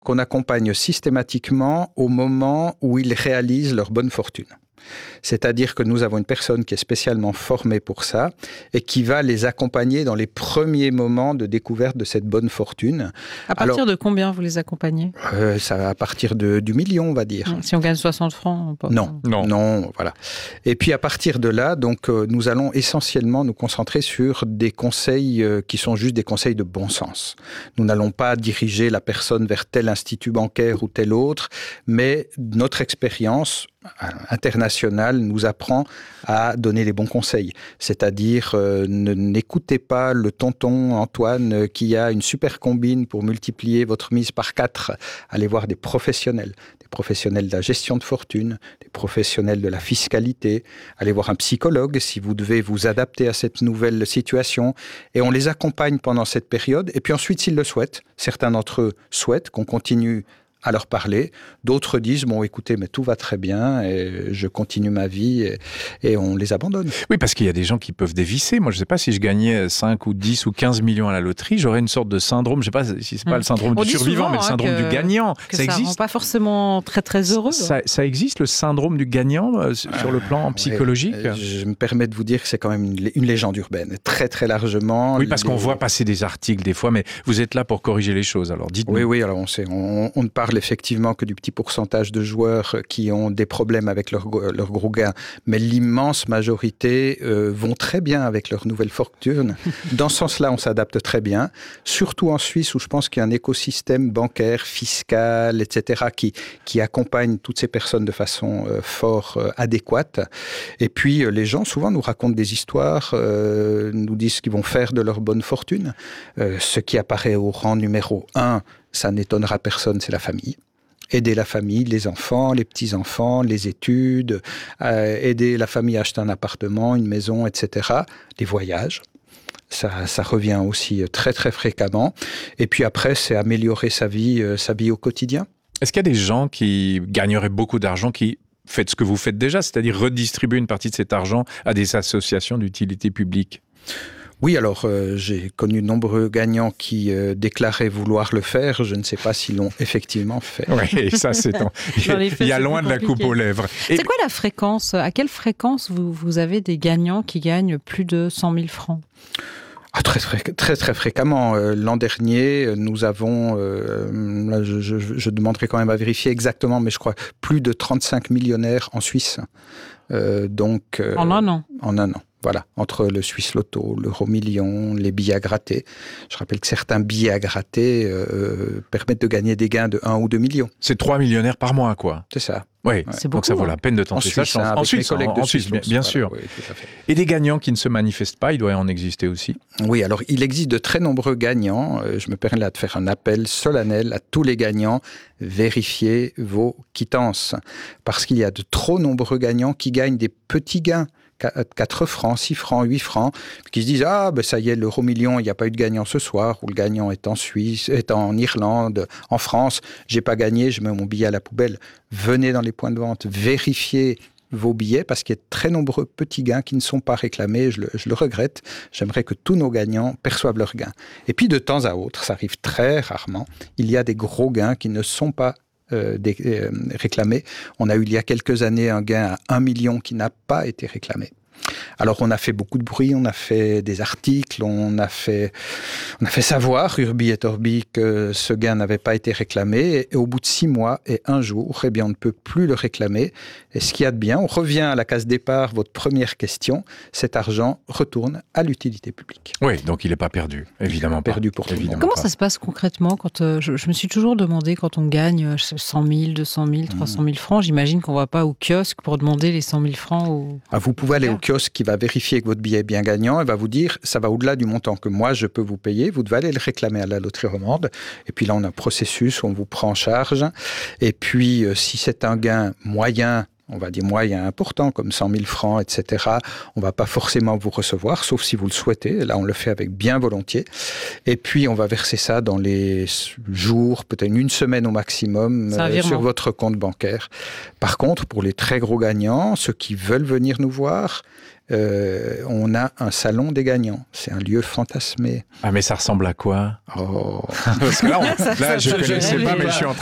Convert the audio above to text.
qu'on accompagne systématiquement au moment où ils réalisent leur bonne fortune. C'est-à-dire que nous avons une personne qui est spécialement formée pour ça et qui va les accompagner dans les premiers moments de découverte de cette bonne fortune. À partir de combien vous les accompagnez ? Ça va à partir du million, on va dire. Si on gagne 60 francs, pas... Non, voilà. Et puis à partir de là, donc, nous allons essentiellement nous concentrer sur des conseils qui sont juste des conseils de bon sens. Nous n'allons pas diriger la personne vers tel institut bancaire ou tel autre, mais notre expérience internationale nous apprend à donner les bons conseils. C'est-à-dire, n'écoutez pas le tonton Antoine qui a une super combine pour multiplier votre mise par 4. Allez voir des professionnels de la gestion de fortune, des professionnels de la fiscalité. Allez voir un psychologue si vous devez vous adapter à cette nouvelle situation. Et on les accompagne pendant cette période. Et puis ensuite, s'ils le souhaitent, certains d'entre eux souhaitent qu'on continue à leur parler. D'autres disent, bon, écoutez, mais tout va très bien et je continue ma vie et on les abandonne. Oui, parce qu'il y a des gens qui peuvent dévisser. Moi, je ne sais pas si je gagnais 5 ou 10 ou 15 millions à la loterie, j'aurais une sorte de syndrome, je ne sais pas si ce n'est pas le syndrome du survivant, mais le syndrome du gagnant. Ça existe. Rend pas forcément très, très heureux. Ça existe, le syndrome du gagnant, sur le plan psychologique. Je me permets de vous dire que c'est quand même une légende urbaine, très, très largement. Oui, parce qu'on voit passer des articles des fois, mais vous êtes là pour corriger les choses, alors dites-nous. Oui, alors on sait, on ne parle effectivement que du petit pourcentage de joueurs qui ont des problèmes avec leur gros gain, mais l'immense majorité vont très bien avec leur nouvelle fortune. Dans ce sens-là, on s'adapte très bien, surtout en Suisse où je pense qu'il y a un écosystème bancaire, fiscal, etc. qui accompagne toutes ces personnes de façon fort adéquate. Et puis les gens souvent nous racontent des histoires, nous disent ce qu'ils vont faire de leur bonne fortune. Ce qui apparaît au rang numéro 1, ça n'étonnera personne, c'est la famille. Aider la famille, les enfants, les petits-enfants, les études, aider la famille à acheter un appartement, une maison, etc. Les voyages, ça revient aussi très très fréquemment. Et puis après, c'est améliorer sa vie au quotidien. Est-ce qu'il y a des gens qui gagneraient beaucoup d'argent, qui font ce que vous faites déjà, c'est-à-dire redistribuer une partie de cet argent à des associations d'utilité publique ? Oui, alors j'ai connu de nombreux gagnants qui déclaraient vouloir le faire. Je ne sais pas s'ils l'ont effectivement fait. Oui, ça c'est... Il y a loin de la coupe aux lèvres. C'est quoi la fréquence ? À quelle fréquence vous avez des gagnants qui gagnent plus de 100 000 francs ? Très fréquemment. L'an dernier, nous avons, là, je demanderai quand même à vérifier exactement, mais je crois plus de 35 millionnaires en Suisse. En un an. En un an. Voilà, entre le Suisse Loto, l'Euro-Million, les billets à gratter. Je rappelle que certains billets à gratter permettent de gagner des gains de 1 ou 2 millions. C'est 3 millionnaires par mois, quoi. C'est ça. Oui, c'est donc ça vaut la peine de tenter ça. En Suisse, bien sûr. Oui, tout à fait. Et des gagnants qui ne se manifestent pas, il doit en exister aussi. Oui, alors il existe de très nombreux gagnants. Je me permets là de faire un appel solennel à tous les gagnants. Vérifiez vos quittances. Parce qu'il y a de trop nombreux gagnants qui gagnent des petits gains. 4 francs, 6 francs, 8 francs, qui se disent « Ah, ben ça y est, l'euro-million, il n'y a pas eu de gagnant ce soir, ou le gagnant est en Suisse, est en Irlande, en France, j'ai pas gagné, je mets mon billet à la poubelle. » Venez dans les points de vente, vérifiez vos billets, parce qu'il y a de très nombreux petits gains qui ne sont pas réclamés, je le regrette. J'aimerais que tous nos gagnants perçoivent leurs gains. Et puis de temps à autre, ça arrive très rarement, il y a des gros gains qui ne sont pas réclamé. On a eu il y a quelques années un gain à 1 million qui n'a pas été réclamé. Alors on a fait beaucoup de bruit, on a fait des articles, on a fait savoir, Urbi et Orbi, que ce gain n'avait pas été réclamé. Et au bout de 6 mois et 1 jour, eh bien, on ne peut plus le réclamer. Et ce qu'il y a de bien, on revient à la case départ, votre première question, cet argent retourne à l'utilité publique. Oui, donc il n'est pas perdu, évidemment pas. Perdu pour tout le monde. Comment ça se passe concrètement quand je me suis toujours demandé, quand on gagne 100 000, 200 000, 300 000 francs, j'imagine qu'on ne va pas au kiosque pour demander les 100 000 francs vous pouvez aller au kiosque qui va vérifier que votre billet est bien gagnant et va vous dire ça va au-delà du montant que moi je peux vous payer, vous devez aller le réclamer à la loterie romande. Et puis là on a un processus où on vous prend en charge. Et puis si c'est un gain moyen, on va dire moyen important, comme 100 000 francs, etc., on ne va pas forcément vous recevoir, sauf si vous le souhaitez. Là, on le fait avec bien volontiers. Et puis, on va verser ça dans les jours, peut-être une semaine au maximum, sur votre compte bancaire. Par contre, pour les très gros gagnants, ceux qui veulent venir nous voir, on a un salon des gagnants. C'est un lieu fantasmé. Ah, mais ça ressemble à quoi? Oh. Parce que là, je ne connaissais pas, mais je suis en train